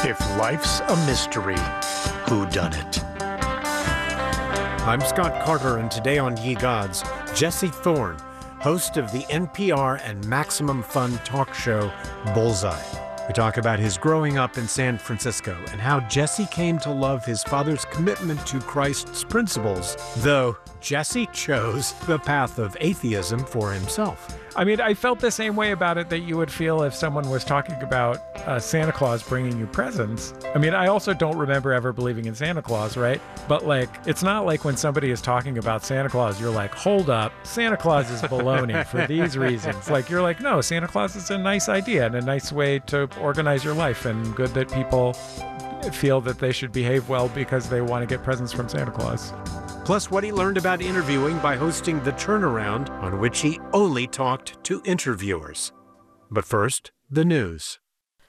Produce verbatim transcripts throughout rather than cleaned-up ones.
If life's a mystery, who done it? I'm Scott Carter, and today on Ye Gods, Jesse Thorne, host of the N P R and Maximum Fun talk show Bullseye. We talk about his growing up in San Francisco and how Jesse came to love his father's commitment to Christ's principles, though Jesse chose the path of atheism for himself. I mean, I felt the same way about it that you would feel if someone was talking about uh, Santa Claus bringing you presents. I mean, I also don't remember ever believing in Santa Claus, right? But, like, it's not like when somebody is talking about Santa Claus, you're like, hold up, Santa Claus is baloney for these reasons. Like, you're like, no, Santa Claus is a nice idea and a nice way to organize your life, and good that people feel that they should behave well because they want to get presents from Santa Claus. Plus, what he learned about interviewing by hosting The Turnaround, on which he only talked to interviewers. But first, the news.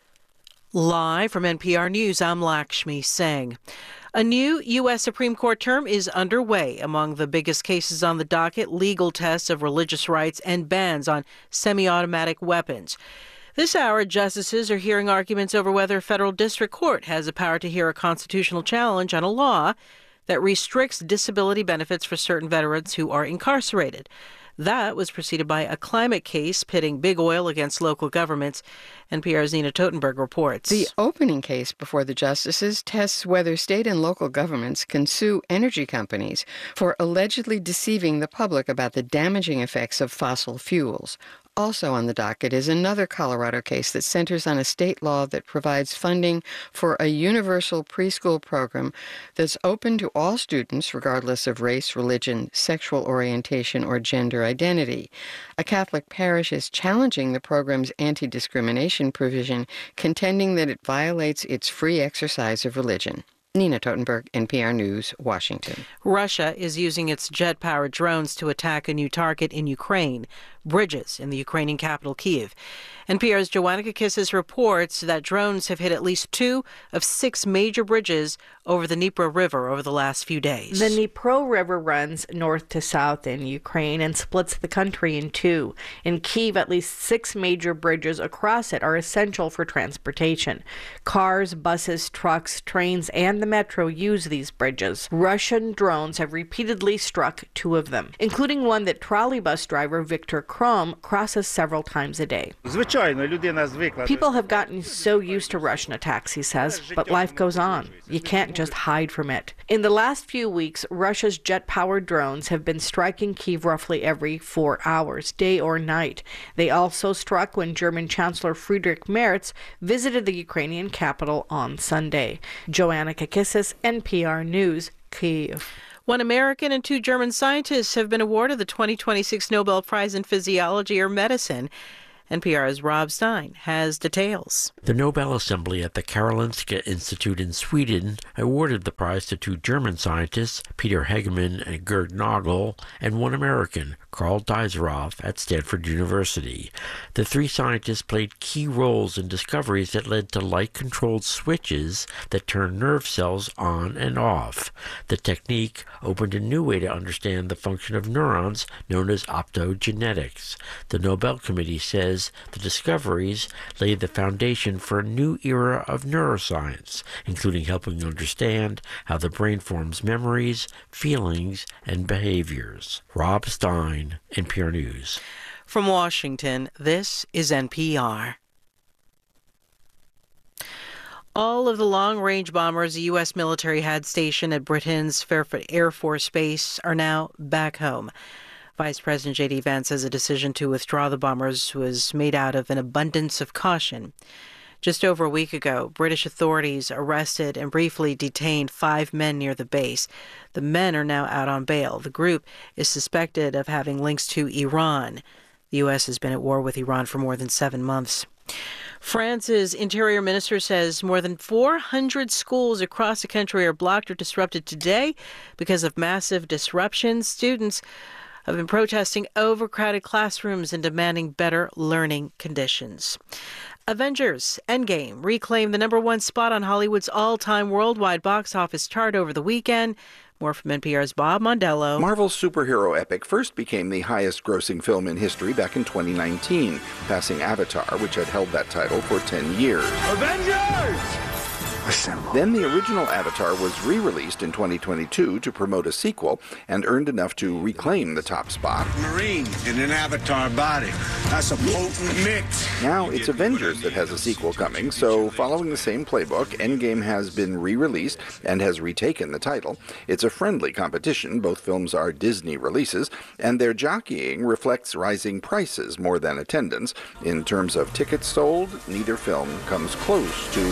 Live from N P R News, I'm Lakshmi Singh. A new U S Supreme Court term is underway. Among the biggest cases on the docket, legal tests of religious rights and bans on semi-automatic weapons. This hour, justices are hearing arguments over whether a federal district court has the power to hear a constitutional challenge on a law that restricts disability benefits for certain veterans who are incarcerated. That was preceded by a climate case pitting big oil against local governments. N P R's Nina Totenberg reports. The opening case before the justices tests whether state and local governments can sue energy companies for allegedly deceiving the public about the damaging effects of fossil fuels. Also on the docket is another Colorado case that centers on a state law that provides funding for a universal preschool program that's open to all students, regardless of race, religion, sexual orientation, or gender identity. A Catholic parish is challenging the program's anti-discrimination provision, contending that it violates its free exercise of religion. Nina Totenberg, N P R News, Washington. Russia is using its jet-powered drones to attack a new target in Ukraine, bridges in the Ukrainian capital, Kyiv. N P R's Joanna Kakissis reports that drones have hit at least two of six major bridges over the Dnipro River over the last few days. The Dnipro River runs north to south in Ukraine and splits the country in two. In Kyiv, at least six major bridges across it are essential for transportation. Cars, buses, trucks, trains, and the metro use these bridges. Russian drones have repeatedly struck two of them, including one that trolley bus driver Viktor Krom crosses several times a day. People have gotten so used to Russian attacks, he says, but life goes on. You can't just hide from it. In the last few weeks, Russia's jet-powered drones have been striking Kyiv roughly every four hours, day or night. They also struck when German Chancellor Friedrich Merz visited the Ukrainian capital on Sunday. Joanna Kakissis, N P R News, Kyiv. One American and two German scientists have been awarded the twenty twenty-six Nobel Prize in Physiology or Medicine. N P R's Rob Stein has details. The Nobel Assembly at the Karolinska Institute in Sweden awarded the prize to two German scientists, Peter Hegemann and Gerd Nagel, and one American, Carl Deiseroth, at Stanford University. The three scientists played key roles in discoveries that led to light-controlled switches that turn nerve cells on and off. The technique opened a new way to understand the function of neurons, known as optogenetics. The Nobel Committee says the discoveries laid the foundation for a new era of neuroscience, including helping understand how the brain forms memories, feelings, and behaviors. Rob Stein, N P R News. From Washington, this is N P R. All of the long-range bombers the U S military had stationed at Britain's Fairfield Air Force Base are now back home. Vice President J D Vance says a decision to withdraw the bombers was made out of an abundance of caution. Just over a week ago, British authorities arrested and briefly detained five men near the base. The men are now out on bail. The group is suspected of having links to Iran. The U S has been at war with Iran for more than seven months. France's interior minister says more than four hundred schools across the country are blocked or disrupted today because of massive disruptions. Students have been protesting overcrowded classrooms and demanding better learning conditions. Avengers Endgame reclaimed the number one spot on Hollywood's all-time worldwide box office chart over the weekend. More from N P R's Bob Mondello. Marvel's superhero epic first became the highest-grossing film in history back in twenty nineteen, passing Avatar, which had held that title for ten years. Avengers! Assemble. Then the original Avatar was re-released in twenty twenty-two to promote a sequel and earned enough to reclaim the top spot. Marine in an Avatar body. That's a potent mix. Now it's Avengers that has a sequel coming, so following the same playbook, Endgame has been re-released and has retaken the title. It's a friendly competition. Both films are Disney releases, and their jockeying reflects rising prices more than attendance. In terms of tickets sold, neither film comes close to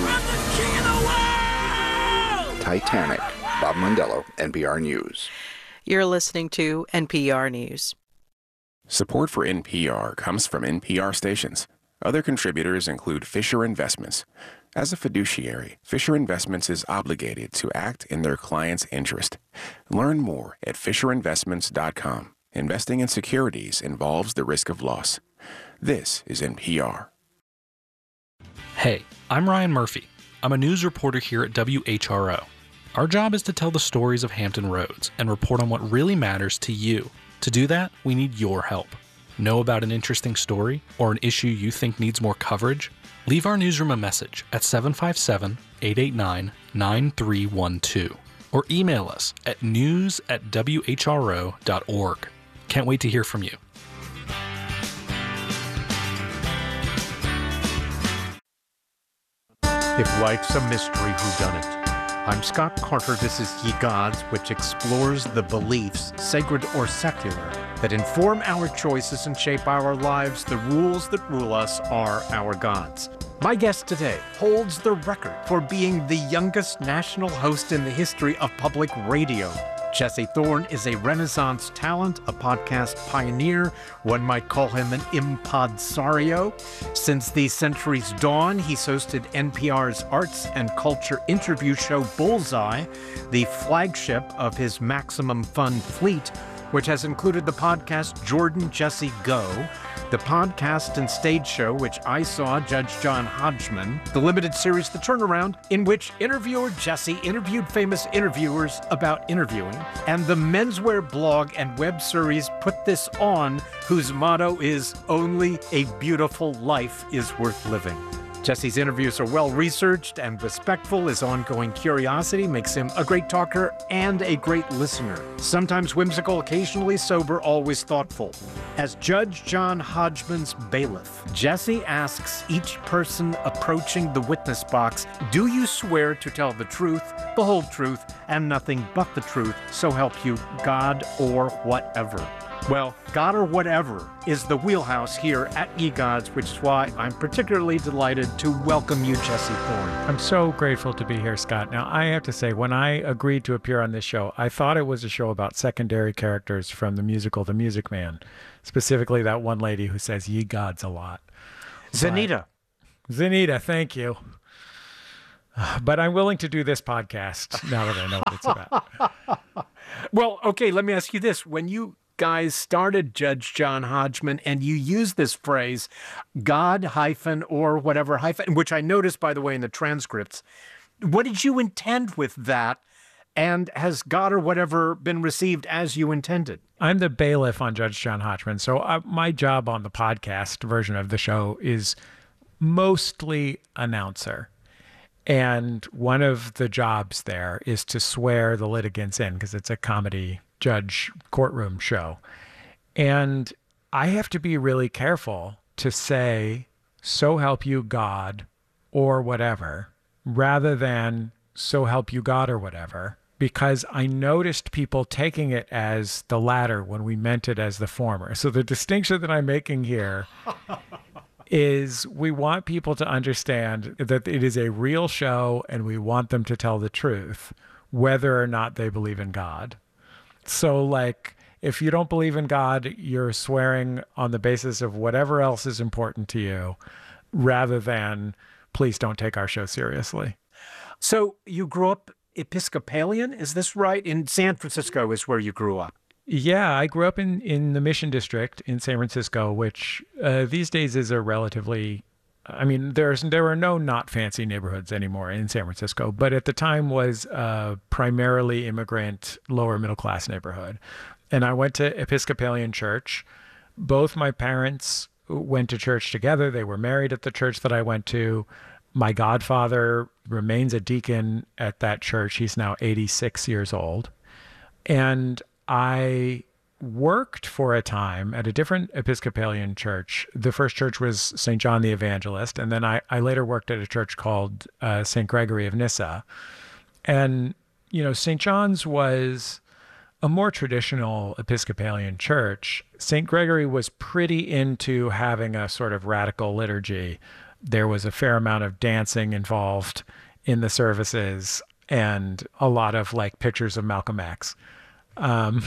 Titanic. Bob Mondello, N P R News. You're listening to N P R News. Support for N P R comes from N P R stations. Other contributors include Fisher Investments. As a fiduciary, Fisher Investments is obligated to act in their client's interest. Learn more at fisher investments dot com. Investing in securities involves the risk of loss. This is N P R. Hey, I'm Ryan Murphy. I'm a news reporter here at W H R O. Our job is to tell the stories of Hampton Roads and report on what really matters to you. To do that, we need your help. Know about an interesting story or an issue you think needs more coverage? Leave our newsroom a message at seven five seven, eight eight nine, nine three one two or email us at news at w h r o dot org. Can't wait to hear from you. If life's a mystery, whodunit? I'm Scott Carter. This is Ye Gods, which explores the beliefs, sacred or secular, that inform our choices and shape our lives. The rules that rule us are our gods. My guest today holds the record for being the youngest national host in the history of public radio. Jesse Thorn is a Renaissance talent, a podcast pioneer. One might call him an impadsario. Since the century's dawn, he's hosted N P R's arts and culture interview show Bullseye, the flagship of his Maximum Fun fleet, which has included the podcast Jordan Jesse Go, the podcast and stage show, which I saw Judge John Hodgman, the limited series The Turnaround, in which interviewer Jesse interviewed famous interviewers about interviewing, and the menswear blog and web series Put This On, whose motto is "Only a beautiful life is worth living." Jesse's interviews are well-researched and respectful. His ongoing curiosity makes him a great talker and a great listener. Sometimes whimsical, occasionally sober, always thoughtful. As Judge John Hodgman's bailiff, Jesse asks each person approaching the witness box, do you swear to tell the truth, the whole truth, and nothing but the truth, so help you God or whatever? Well, God or whatever is the wheelhouse here at Ye Gods, which is why I'm particularly delighted to welcome you, Jesse Thorn. I'm so grateful to be here, Scott. Now, I have to say, when I agreed to appear on this show, I thought it was a show about secondary characters from the musical The Music Man, specifically that one lady who says Ye Gods a lot. Zanita. But, Zanita, thank you. But I'm willing to do this podcast now that I know what it's about. Well, okay, let me ask you this. When you guys started Judge John Hodgman and you used this phrase, God hyphen or whatever hyphen, which I noticed, by the way, in the transcripts, what did you intend with that? And has God or whatever been received as you intended? I'm the bailiff on Judge John Hodgman. So uh, my job on the podcast version of the show is mostly announcer. And one of the jobs there is to swear the litigants in, because it's a comedy judge courtroom show. And I have to be really careful to say, so help you God or whatever, rather than so help you God or whatever, because I noticed people taking it as the latter when we meant it as the former. So the distinction that I'm making here is we want people to understand that it is a real show and we want them to tell the truth, whether or not they believe in God. So, like, if you don't believe in God, you're swearing on the basis of whatever else is important to you, rather than, please don't take our show seriously. So you grew up Episcopalian, is this right? In San Francisco is where you grew up. Yeah, I grew up in, in the Mission District in San Francisco, which uh, these days is a relatively, I mean, there's there are no not fancy neighborhoods anymore in San Francisco, but at the time was a primarily immigrant, lower middle class neighborhood. And I went to Episcopalian church. Both my parents went to church together. They were married at the church that I went to. My godfather remains a deacon at that church. He's now eighty-six years old. And I worked for a time at a different Episcopalian church. The first church was Saint John the Evangelist. And then I, I later worked at a church called uh, Saint Gregory of Nyssa. And, you know, Saint John's was a more traditional Episcopalian church. Saint Gregory was pretty into having a sort of radical liturgy. There was a fair amount of dancing involved in the services and a lot of like pictures of Malcolm X. Um,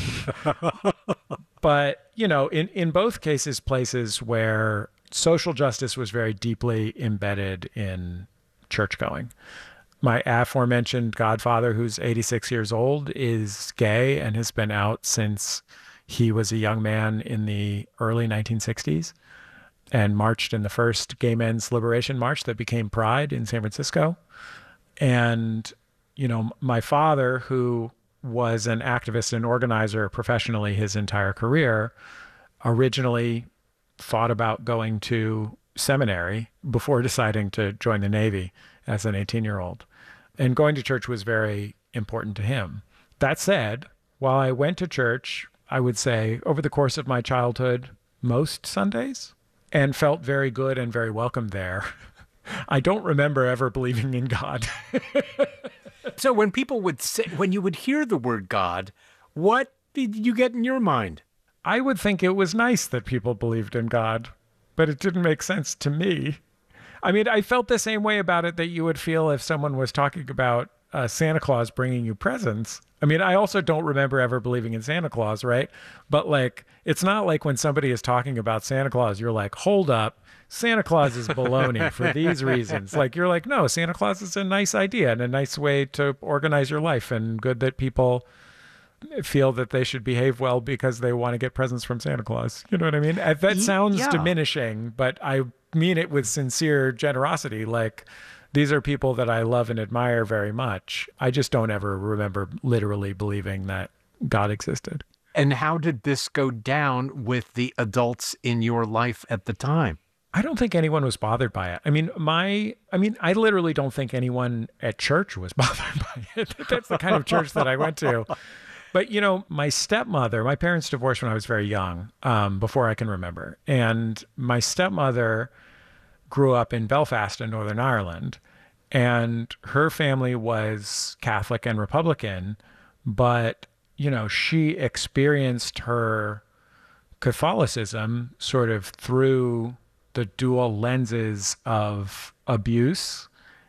but, you know, in, in both cases, places where social justice was very deeply embedded in church going. My aforementioned godfather, who's eighty-six years old, is gay and has been out since he was a young man in the early nineteen sixties and marched in the first Gay Men's Liberation March that became Pride in San Francisco. And, you know, my father, who was an activist and organizer professionally his entire career, originally thought about going to seminary before deciding to join the Navy as an eighteen-year-old. And going to church was very important to him. That said, while I went to church, I would say over the course of my childhood, most Sundays, and felt very good and very welcome there, I don't remember ever believing in God. So when people would say, when you would hear the word God, what did you get in your mind? I would think it was nice that people believed in God, but it didn't make sense to me. I mean, I felt the same way about it that you would feel if someone was talking about uh, Santa Claus bringing you presents. I mean, I also don't remember ever believing in Santa Claus, right? But like, it's not like when somebody is talking about Santa Claus, you're like, hold up, Santa Claus is baloney for these reasons. Like, you're like, no, Santa Claus is a nice idea and a nice way to organize your life, and good that people feel that they should behave well because they want to get presents from Santa Claus. You know what I mean? That sounds yeah. diminishing, but I mean it with sincere generosity. Like, these are people that I love and admire very much. I just don't ever remember literally believing that God existed. And how did this go down with the adults in your life at the time? I don't think anyone was bothered by it. I mean, my, I mean, I literally don't think anyone at church was bothered by it. That's the kind of church that I went to. But, you know, my stepmother, my parents divorced when I was very young, um, before I can remember. And my stepmother grew up in Belfast in Northern Ireland, and her family was Catholic and Republican, but, you know, she experienced her Catholicism sort of through the dual lenses of abuse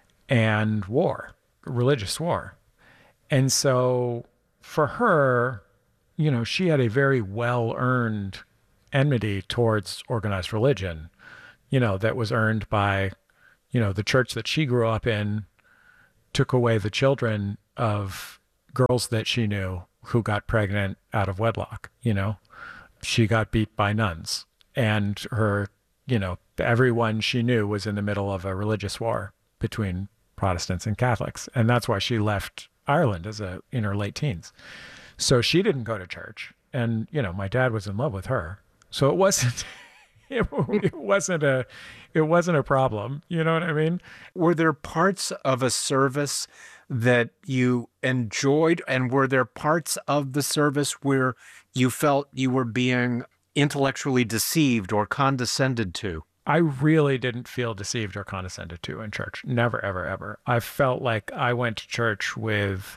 and war, religious war. And so for her, you know, she had a very well-earned enmity towards organized religion, you know, that was earned by, you know, the church that she grew up in took away the children of girls that she knew who got pregnant out of wedlock. You know, she got beat by nuns, and her, you know, everyone she knew was in the middle of a religious war between Protestants and Catholics. And that's why she left Ireland as a, in her late teens. So she didn't go to church. And, you know, my dad was in love with her. So it wasn't, it, it wasn't a, it wasn't a problem. You know what I mean? Were there parts of a service that you enjoyed? And were there parts of the service where you felt you were being intellectually deceived or condescended to? I really didn't feel deceived or condescended to in church. Never, ever, ever. I felt like I went to church with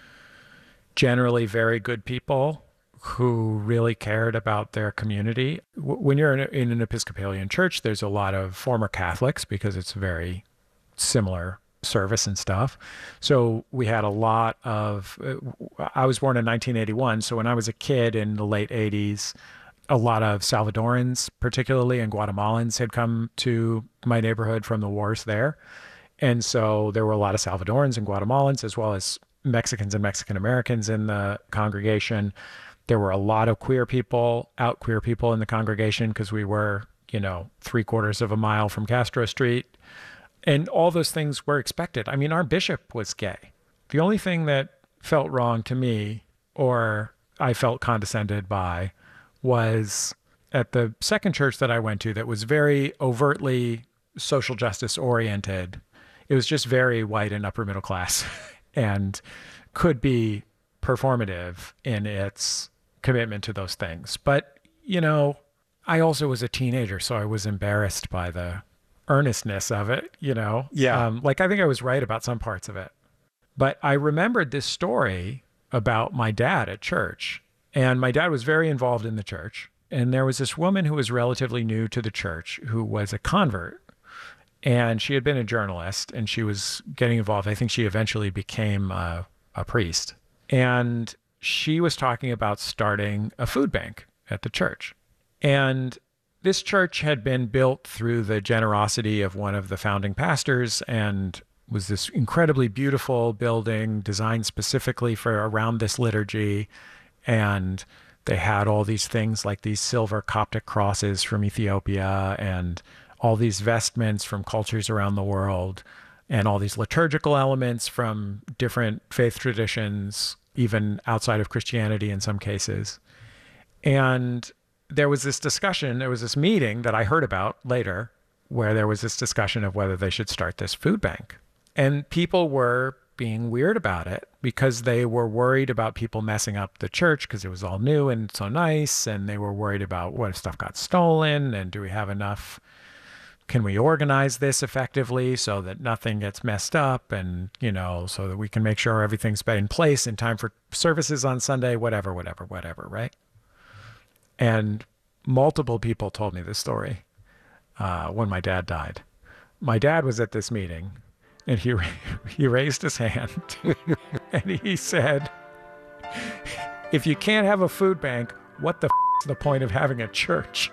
generally very good people who really cared about their community. When you're in, a, in an Episcopalian church, there's a lot of former Catholics because it's very similar service and stuff. So we had a lot of, I was born in nineteen eighty-one. So when I was a kid in the late eighties, a lot of Salvadorans, particularly, and Guatemalans had come to my neighborhood from the wars there. And so there were a lot of Salvadorans and Guatemalans, as well as Mexicans and Mexican Americans in the congregation. There were a lot of queer people, out queer people in the congregation, because we were, you know, three quarters of a mile from Castro Street. And all those things were expected. I mean, our bishop was gay. The only thing that felt wrong to me, or I felt condescended by, was at the second church that I went to that was very overtly social justice oriented. It was just very white and upper middle class and could be performative in its commitment to those things. But, you know, I also was a teenager, so I was embarrassed by the earnestness of it, you know? Yeah. Um, like, I think I was right about some parts of it. But I remembered this story about my dad at church. And my dad was very involved in the church. And there was this woman who was relatively new to the church who was a convert. And she had been a journalist and she was getting involved. I think she eventually became a, a priest. And she was talking about starting a food bank at the church. And this church had been built through the generosity of one of the founding pastors and was this incredibly beautiful building designed specifically for around this liturgy. And they had all these things like these silver Coptic crosses from Ethiopia and all these vestments from cultures around the world and all these liturgical elements from different faith traditions, even outside of Christianity in some cases. And there was this discussion, there was this meeting that I heard about later where there was this discussion of whether they should start this food bank. And people were being weird about it because they were worried about people messing up the church because it was all new and so nice. And they were worried about what if stuff got stolen and do we have enough, can we organize this effectively so that nothing gets messed up and, you know, so that we can make sure everything's been in place in time for services on Sunday, whatever, whatever, whatever, right? And multiple people told me this story uh, when my dad died. My dad was at this meeting and he he raised his hand and he said, if you can't have a food bank, what the f- is the point of having a church?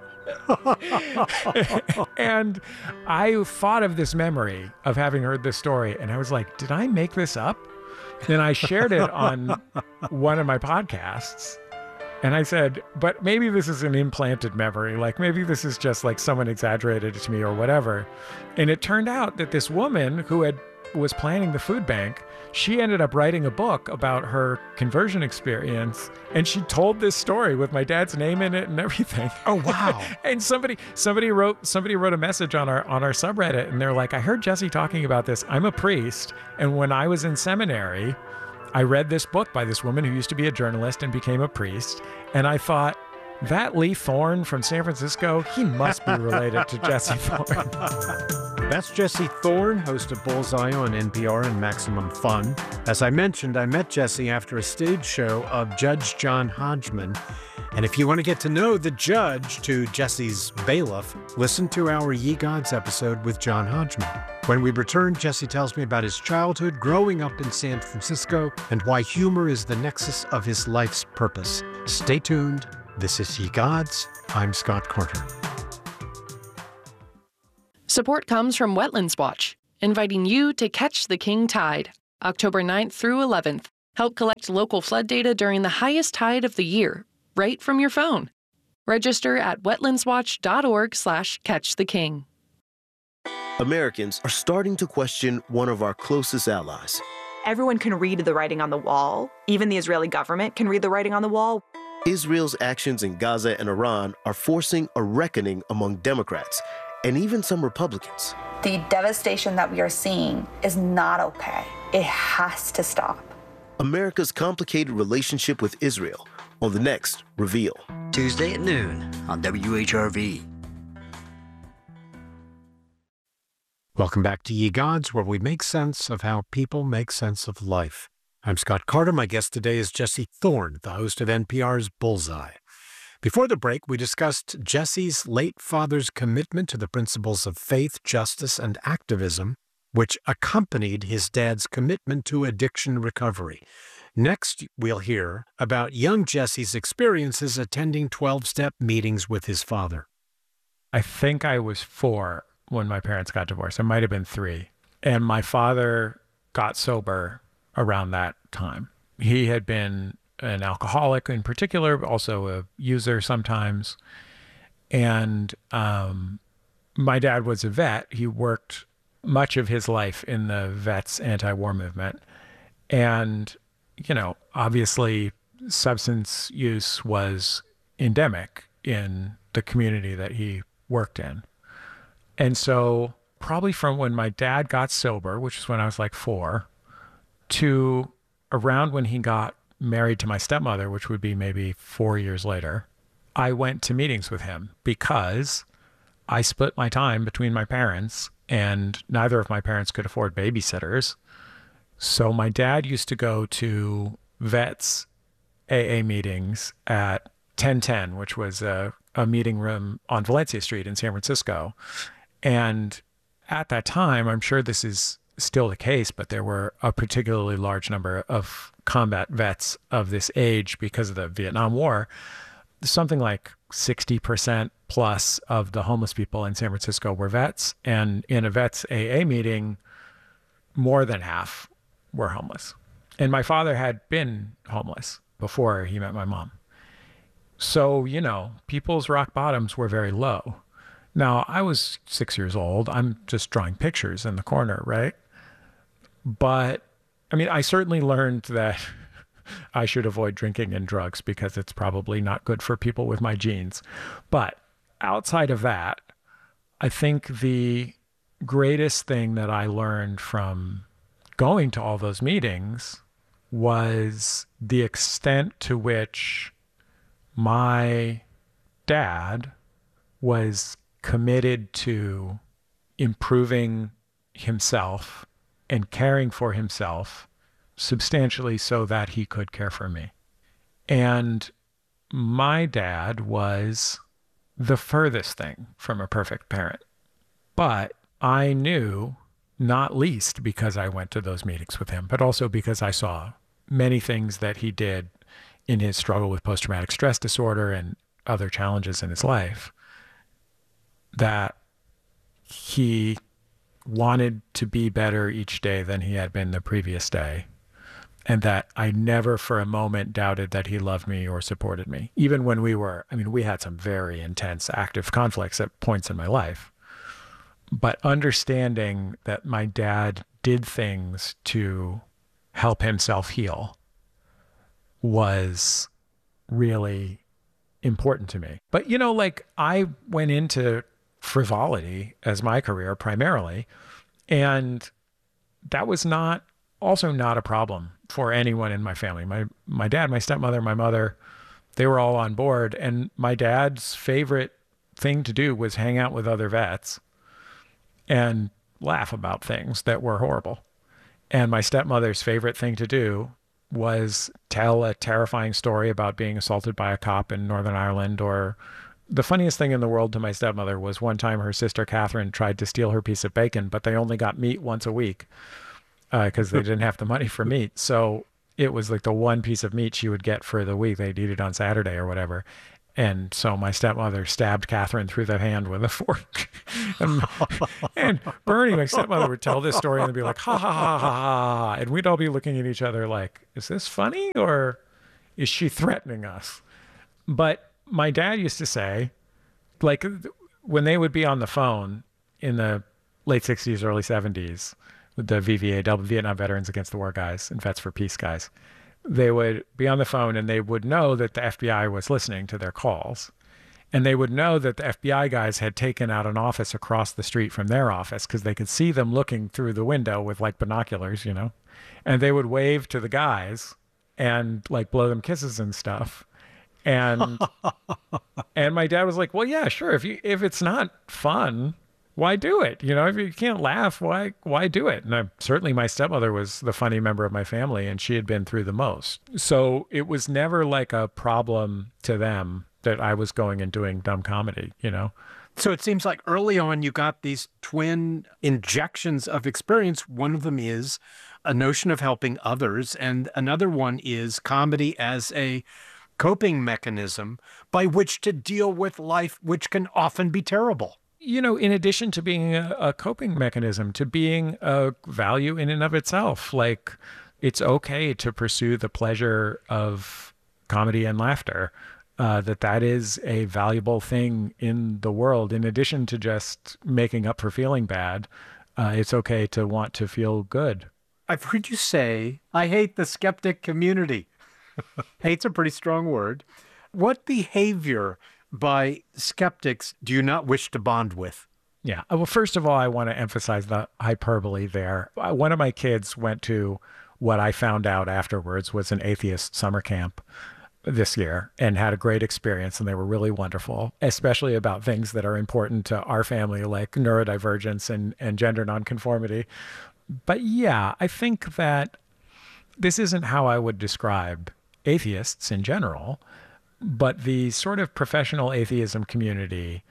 And I thought of this memory of having heard this story and I was like, did I make this up? And I shared it on one of my podcasts. And I said, but maybe this is an implanted memory. Like maybe this is just like someone exaggerated it to me or whatever. And it turned out that this woman who had was planning the food bank, she ended up writing a book about her conversion experience. And she told this story with my dad's name in it and everything. Oh, wow. And somebody somebody wrote somebody wrote a message on our on our subreddit and they're like, I heard Jesse talking about this. I'm a priest. And when I was in seminary, I read this book by this woman who used to be a journalist and became a priest. And I thought, that Lee Thorne from San Francisco, he must be related to Jesse Thorne. That's Jesse Thorne, host of Bullseye on N P R and Maximum Fun. As I mentioned, I met Jesse after a stage show of Judge John Hodgman. And if you want to get to know the judge to Jesse's bailiff, listen to our Ye Gods episode with John Hodgman. When we return, Jesse tells me about his childhood growing up in San Francisco and why humor is the nexus of his life's purpose. Stay tuned. This is Ye Gods. I'm Scott Carter. Support comes from Wetlands Watch, inviting you to catch the king tide, October ninth through eleventh. Help collect local flood data during the highest tide of the year, right from your phone. Register at wetlandswatch.org slash catch the king. Americans are starting to question one of our closest allies. Everyone can read the writing on the wall. Even the Israeli government can read the writing on the wall. Israel's actions in Gaza and Iran are forcing a reckoning among Democrats and even some Republicans. The devastation that we are seeing is not okay. It has to stop. America's complicated relationship with Israel on the next Reveal. Tuesday at noon on W H R V. Welcome back to Ye Gods, where we make sense of how people make sense of life. I'm Scott Carter. My guest today is Jesse Thorne, the host of N P R's Bullseye. Before the break, we discussed Jesse's late father's commitment to the principles of faith, justice, and activism, which accompanied his dad's commitment to addiction recovery. Next, we'll hear about young Jesse's experiences attending twelve-step meetings with his father. I think I was four when my parents got divorced. I might have been three. And my father got sober around that time. He had been an alcoholic in particular, but also a user sometimes. And um, my dad was a vet. He worked much of his life in the vets anti-war movement. And, you know, obviously substance use was endemic in the community that he worked in. And so probably from when my dad got sober, which is when I was like four, to around when he got married to my stepmother, which would be maybe four years later, I went to meetings with him because I split my time between my parents and neither of my parents could afford babysitters. So my dad used to go to vets A A meetings at ten ten, which was a, a meeting room on Valencia Street in San Francisco. And at that time, I'm sure this is still the case, but there were a particularly large number of combat vets of this age because of the Vietnam War. Something like sixty percent plus of the homeless people in San Francisco were vets. And in a vets A A meeting, more than half were homeless. And my father had been homeless before he met my mom. So, you know, people's rock bottoms were very low. Now, I was six years old. I'm just drawing pictures in the corner, right? But, I mean, I certainly learned that I should avoid drinking and drugs because it's probably not good for people with my genes. But outside of that, I think the greatest thing that I learned from going to all those meetings was the extent to which my dad was committed to improving himself and caring for himself substantially so that he could care for me. And my dad was the furthest thing from a perfect parent. But I knew, not least because I went to those meetings with him, but also because I saw many things that he did in his struggle with post-traumatic stress disorder and other challenges in his life, that he wanted to be better each day than he had been the previous day. And that I never for a moment doubted that he loved me or supported me. Even when we were, I mean, we had some very intense active conflicts at points in my life. But understanding that my dad did things to help himself heal was really important to me. But, you know, like I went into frivolity as my career primarily, and that was not also not a problem for anyone in my family. My my dad, my stepmother, my mother, they were all on board. And my dad's favorite thing to do was hang out with other vets and laugh about things that were horrible. And my stepmother's favorite thing to do was tell a terrifying story about being assaulted by a cop in Northern Ireland. Or the funniest thing in the world to my stepmother was one time her sister Catherine tried to steal her piece of bacon, but they only got meat once a week because uh, they didn't have the money for meat. So it was like the one piece of meat she would get for the week. They'd eat it on Saturday or whatever. And so my stepmother stabbed Catherine through the hand with a fork. and, and Bernie, my stepmother, would tell this story and they'd be like, ha, ha, ha, ha, ha. And we'd all be looking at each other like, is this funny or is she threatening us? But my dad used to say, like, when they would be on the phone in the late sixties, early seventies, with the V V A, Vietnam Veterans Against the War guys and Vets for Peace guys, they would be on the phone and they would know that the F B I was listening to their calls. And they would know that the F B I guys had taken out an office across the street from their office because they could see them looking through the window with like binoculars, you know, and they would wave to the guys and like blow them kisses and stuff. And, and my dad was like, well, yeah, sure. If you, if it's not fun, why do it? You know, if you can't laugh, why, why do it? And I, certainly my stepmother was the funny member of my family and she had been through the most. So it was never like a problem to them that I was going and doing dumb comedy, you know? So it seems like early on you got these twin injections of experience. One of them is a notion of helping others, and another one is comedy as a coping mechanism by which to deal with life, which can often be terrible. You know, in addition to being a, a coping mechanism, to being a value in and of itself, like it's okay to pursue the pleasure of comedy and laughter. Uh, that that is a valuable thing in the world. In addition to just making up for feeling bad, uh, it's okay to want to feel good. I've heard you say, I hate the skeptic community. Hate's a pretty strong word. What behavior by skeptics do you not wish to bond with? Yeah. Well, first of all, I want to emphasize the hyperbole there. One of my kids went to what I found out afterwards was an atheist summer camp this year and had a great experience, and they were really wonderful, especially about things that are important to our family, like neurodivergence and, and gender nonconformity. But yeah, I think that this isn't how I would describe atheists in general, but the sort of professional atheism community,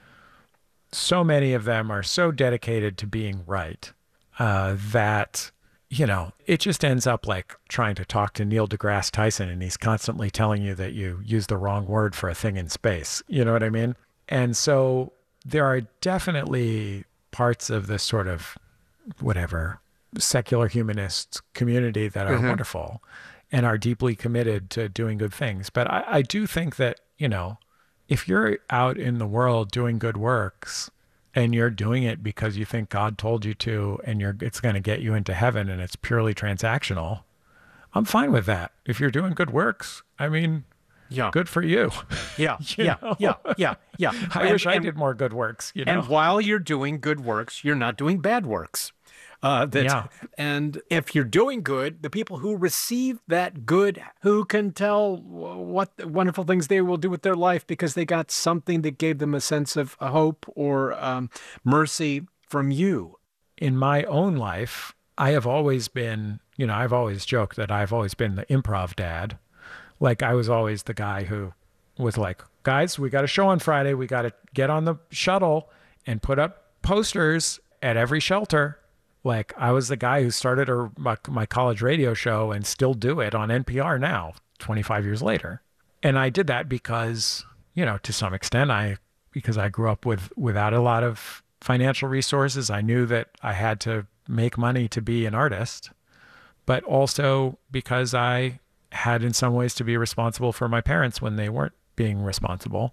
so many of them are so dedicated to being right uh, that, you know, it just ends up like trying to talk to Neil deGrasse Tyson, and he's constantly telling you that you use the wrong word for a thing in space. You know what I mean? And so there are definitely parts of this sort of whatever secular humanist community that are Mhm. wonderful and are deeply committed to doing good things. But I, I do think that, you know, if you're out in the world doing good works and you're doing it because you think God told you to, and you're it's going to get you into heaven, and it's purely transactional, I'm fine with that. If you're doing good works, I mean, yeah, good for you. Yeah, You yeah, know? yeah, yeah, yeah. I And- wish I and- did more good works. You know? And while you're doing good works, you're not doing bad works. Uh, that, Yeah. And if you're doing good, the people who receive that good, who can tell what wonderful things they will do with their life because they got something that gave them a sense of hope or um, mercy from you. In my own life, I have always been, you know, I've always joked that I've always been the improv dad. Like I was always the guy who was like, guys, we got a show on Friday. We got to get on the shuttle and put up posters at every shelter. Like I was the guy who started a, my, my college radio show and still do it on N P R now, twenty-five years later. And I did that because, you know, to some extent, I, because I grew up with, without a lot of financial resources. I knew that I had to make money to be an artist, but also because I had in some ways to be responsible for my parents when they weren't being responsible.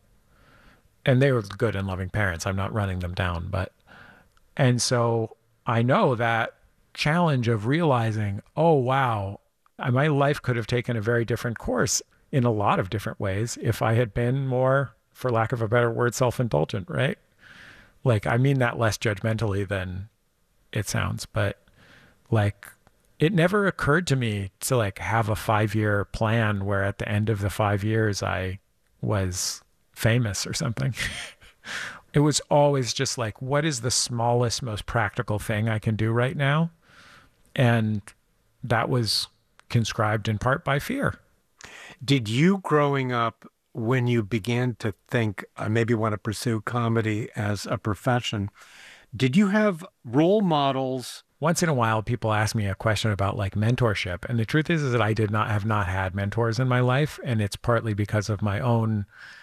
And they were good and loving parents. I'm not running them down, but, and so I know that challenge of realizing, oh, wow, my life could have taken a very different course in a lot of different ways if I had been more, for lack of a better word, self-indulgent, right? Like, I mean that less judgmentally than it sounds, but like, it never occurred to me to like have a five-year plan where at the end of the five years I was famous or something. It was always just like, what is the smallest, most practical thing I can do right now? And that was conscribed in part by fear. Did you growing up, when you began to think, I maybe want to pursue comedy as a profession, did you have role models? Once in a while, people ask me a question about like mentorship. And the truth is, is that I did not have not had mentors in my life. And it's partly because of my own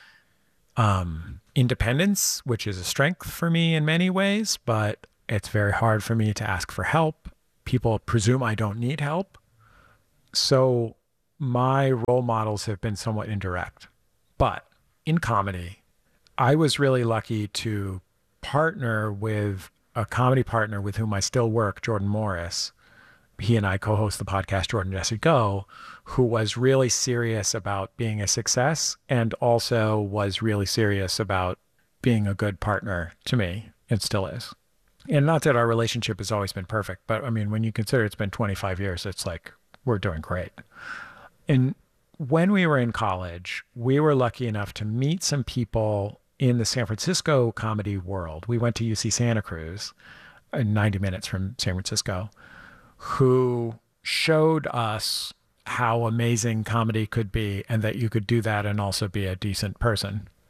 um, independence, which is a strength for me in many ways, but it's very hard for me to ask for help. People presume I don't need help. So my role models have been somewhat indirect. But in comedy, I was really lucky to partner with a comedy partner with whom I still work, Jordan Morris. He and I co-host the podcast Jordan Jesse Go, who was really serious about being a success and also was really serious about being a good partner to me, and still is. And not that our relationship has always been perfect, but I mean, when you consider it's been twenty-five years, it's like, we're doing great. And when we were in college, we were lucky enough to meet some people in the San Francisco comedy world. We went to U C Santa Cruz, uh, ninety minutes from San Francisco, who showed us how amazing comedy could be and that you could do that and also be a decent person.